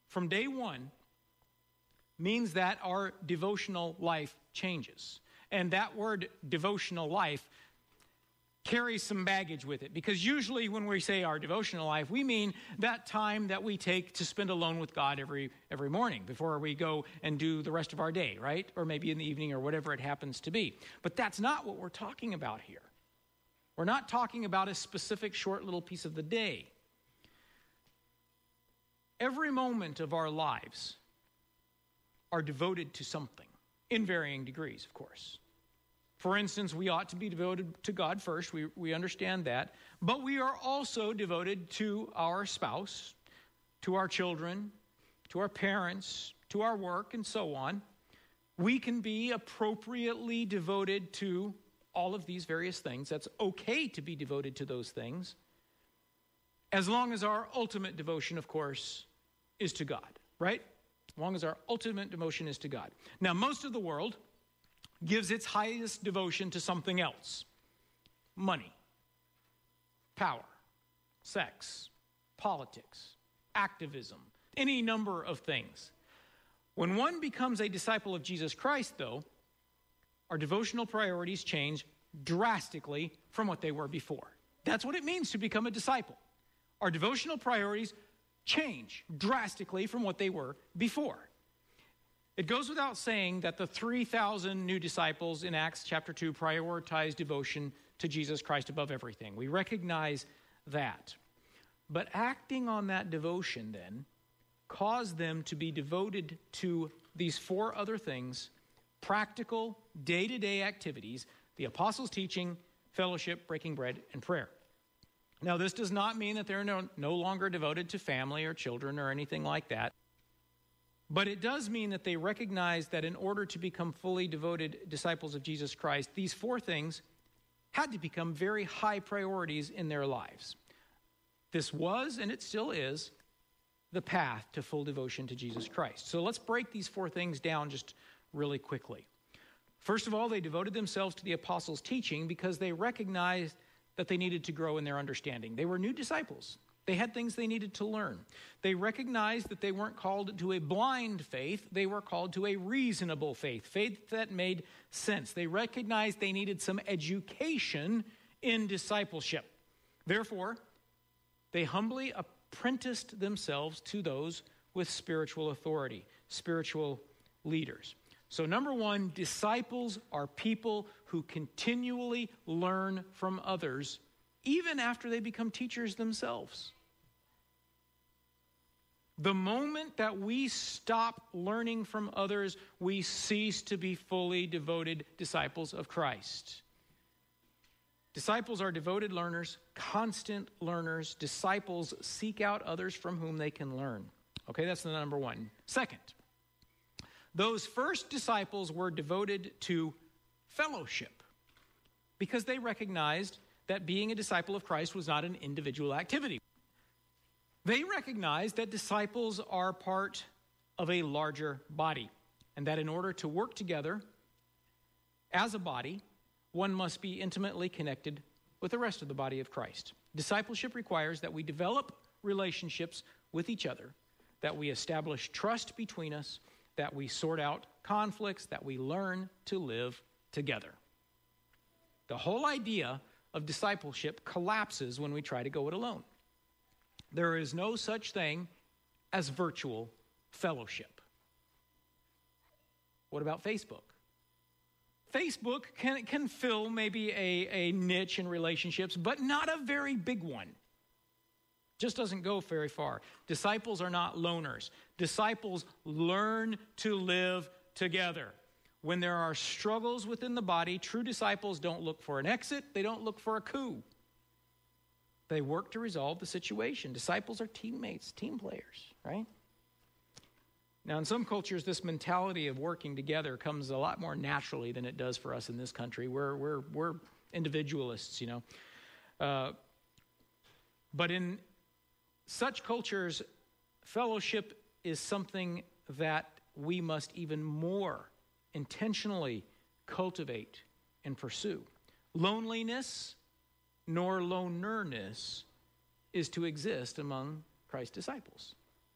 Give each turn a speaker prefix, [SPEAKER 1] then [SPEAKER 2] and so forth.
[SPEAKER 1] from day one means that our devotional life changes. And that word devotional life carries some baggage with it, because usually when we say our devotional life, we mean that time that we take to spend alone with God every morning before we go and do the rest of our day, right? Or maybe in the evening or whatever it happens to be. But that's not what we're talking about here. We're not talking about a specific short little piece of the day. Every moment of our lives are devoted to something, in varying degrees, of course. For instance, we ought to be devoted to God first. We understand that. But we are also devoted to our spouse, to our children, to our parents, to our work, and so on. We can be appropriately devoted to all of these various things. That's okay to be devoted to those things, as long as our ultimate devotion, of course, is to God, right? As long as our ultimate devotion is to God. Now, most of the world gives its highest devotion to something else. Money, power, sex, politics, activism, any number of things. When one becomes a disciple of Jesus Christ, though, our devotional priorities change drastically from what they were before. That's what it means to become a disciple. Our devotional priorities change drastically from what they were before. It goes without saying that the 3,000 new disciples in Acts chapter 2 prioritized devotion to Jesus Christ above everything. We recognize that. But acting on that devotion then caused them to be devoted to these four other things: practical, day-to-day activities, the apostles' teaching, fellowship, breaking bread, and prayer. Now, this does not mean that they're no longer devoted to family or children or anything like that. But it does mean that they recognize that in order to become fully devoted disciples of Jesus Christ, these four things had to become very high priorities in their lives. This was, and it still is, the path to full devotion to Jesus Christ. So let's break these four things down just really quickly. First of all, they devoted themselves to the apostles' teaching because they recognized that they needed to grow in their understanding. They were new disciples. They had things they needed to learn. They recognized that they weren't called to a blind faith. They were called to a reasonable faith, faith that made sense. They recognized they needed some education in discipleship. Therefore, they humbly apprenticed themselves to those with spiritual authority, spiritual leaders. So number one, disciples are people who continually learn from others, even after they become teachers themselves. The moment that we stop learning from others, we cease to be fully devoted disciples of Christ. Disciples are devoted learners, constant learners. Disciples seek out others from whom they can learn. Okay, that's the number one. Second, those first disciples were devoted to fellowship because they recognized that being a disciple of Christ was not an individual activity. They recognized that disciples are part of a larger body, and that in order to work together as a body, one must be intimately connected with the rest of the body of Christ. Discipleship requires that we develop relationships with each other, that we establish trust between us, that we sort out conflicts, that we learn to live together. The whole idea of discipleship collapses when we try to go it alone. There is no such thing as virtual fellowship. What about Facebook? Facebook can fill maybe a niche in relationships, but not a very big one. Just doesn't go very far. Disciples are not loners. Disciples learn to live together. When there are struggles within the body, true disciples don't look for an exit. They don't look for a coup. They work to resolve the situation. Disciples are teammates, team players, right? Now, in some cultures, this mentality of working together comes a lot more naturally than it does for us in this country. We're individualists, you know. But in such cultures, fellowship is something that we must even more intentionally cultivate and pursue. Loneliness nor lonerness is to exist among Christ's disciples.